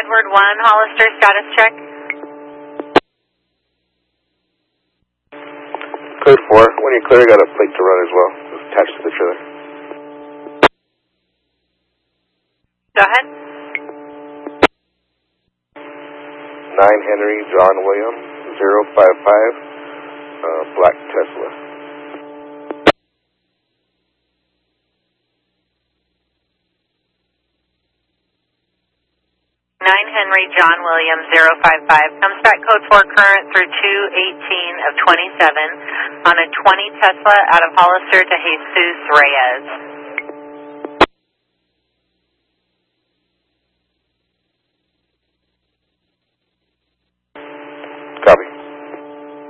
Edward 1, Hollister, status check. Code 4, when you clear, got a plate to run as well. It's attached to the trailer. Go ahead. 9 Henry John William, 055, black Tesla. 9 Henry John Williams 055. Comes back code 4 current through 2/18 of 27 on a 20 Tesla out of Hollister to Jesus Reyes.